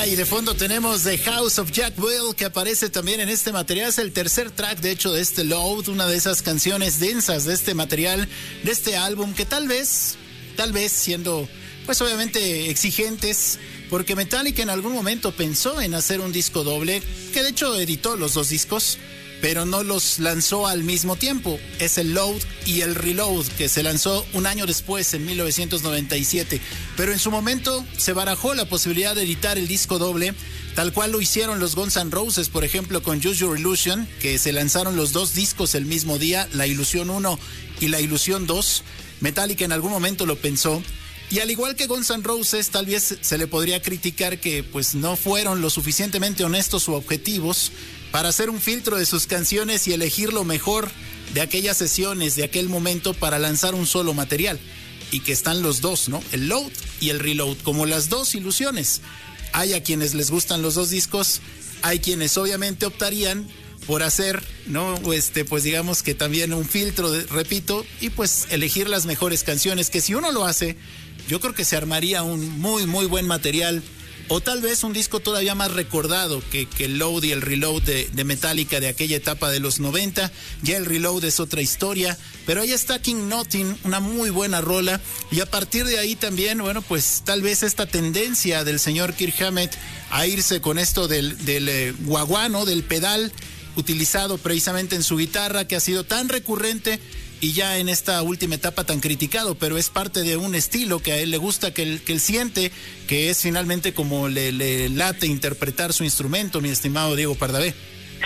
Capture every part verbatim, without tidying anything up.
Ah, y de fondo tenemos The House of Jack Will, que aparece también en este material. Es el tercer track, de hecho, de este Load, una de esas canciones densas de este material, de este álbum, que tal vez, tal vez siendo, pues obviamente exigentes, porque Metallica en algún momento pensó en hacer un disco doble, que de hecho editó los dos discos, pero no los lanzó al mismo tiempo. Es el Load y el Reload, que se lanzó un año después, en mil novecientos noventa y siete. Pero en su momento se barajó la posibilidad de editar el disco doble, tal cual lo hicieron los Guns N' Roses, por ejemplo, con Use Your Illusion, que se lanzaron los dos discos el mismo día, La Ilusión uno y La Ilusión dos. Metallica en algún momento lo pensó. Y al igual que Guns N' Roses, tal vez se le podría criticar que pues no fueron lo suficientemente honestos o objetivos para hacer un filtro de sus canciones y elegir lo mejor de aquellas sesiones, de aquel momento, para lanzar un solo material. Y que están los dos, ¿no? El Load y el Reload, como las dos ilusiones. Hay a quienes les gustan los dos discos, hay quienes obviamente optarían por hacer, ¿no? Este, pues digamos que también un filtro, de, repito, y pues elegir las mejores canciones, que si uno lo hace, yo creo que se armaría un muy, muy buen material, o tal vez un disco todavía más recordado que, que el Load y el Reload de, de Metallica de aquella etapa de los noventa. Ya el Reload es otra historia, pero ahí está King Nothing, una muy buena rola, y a partir de ahí también, bueno, pues tal vez esta tendencia del señor Kirk Hammett a irse con esto del, del eh, guaguá, ¿no? Del pedal utilizado precisamente en su guitarra, que ha sido tan recurrente y ya en esta última etapa tan criticado, pero es parte de un estilo que a él le gusta, que él, que él siente, que es finalmente como le, le late interpretar su instrumento, mi estimado Diego Pardavé.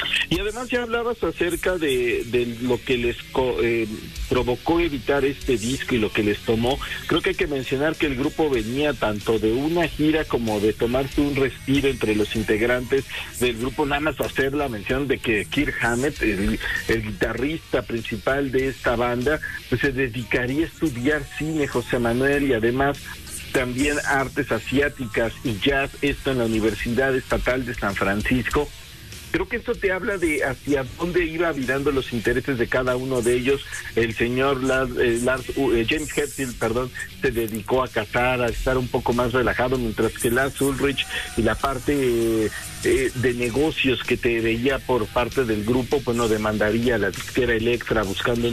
Y además ya hablabas acerca de, de lo que les co, eh, provocó editar este disco y lo que les tomó. Creo que hay que mencionar que el grupo venía tanto de una gira como de tomarse un respiro entre los integrantes del grupo, nada más hacer la mención de que Kirk Hammett, el, el guitarrista principal de esta banda, pues se dedicaría a estudiar cine, José Manuel, y además también artes asiáticas y jazz, esto en la Universidad Estatal de San Francisco. Creo que esto te habla de hacia dónde iba virando los intereses de cada uno de ellos. El señor Lars, eh, Lars eh, James Hetfield, perdón, se dedicó a cazar, a estar un poco más relajado, mientras que Lars Ulrich y la parte eh, eh, de negocios que te veía por parte del grupo, pues no demandaría la disquera Elektra buscando